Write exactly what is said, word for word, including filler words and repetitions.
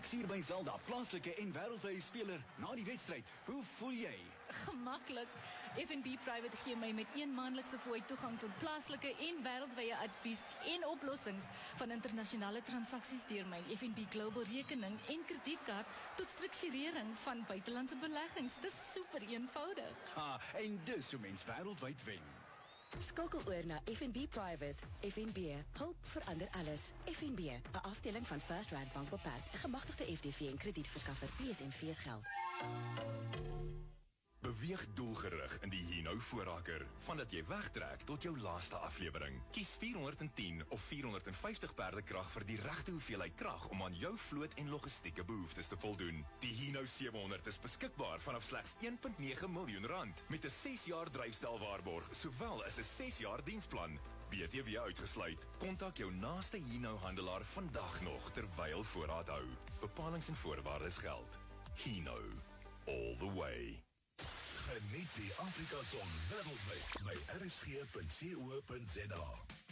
Ek sien by Zelda, plaaslike en wêreldwye speler, na die wedstryd. Hoe voel jy? Gemaklik. F en B Private gee my met een maandelikse fooi toegang tot plaaslike en wêreldwye advies en oplossings van internasionale transaksies deur my F en B Global rekening en kredietkaart tot strukturering van buitelandse beleggings. Dis super eenvoudig. Ha, en dis hoe mens wêreldwyd wen. Skakel oor na F en B Private. F en B, hulp verander alles. F en B, 'n afdeling van First Rand Bank Beperk, 'n gemagtigde F D V en kredietverskaffer. P S M V's geld. Beweeg doelgerig in die Hino voorraker, vandat jy wegtrek tot jou laaste aflewering. Kies vierhonderdtien of vierhonderdvyftig perdekrag vir die regte hoeveelheid krag om aan jou vloot en logistieke behoeftes te voldoen. Die Hino sewehonderd is beskikbaar vanaf slegs een komma nege miljoen rand met 'n ses jaar dryfstelwaarborg, sowel as 'n ses jaar diensplan. B T W uitgesluit. Kontak jou naaste Hino handelaar vandag nog terwyl voorraad hou. Bepalings en voorwaardes geld. Hino, all the way. Geniet die Afrika Son wêreldwyd by r s g punt co punt za.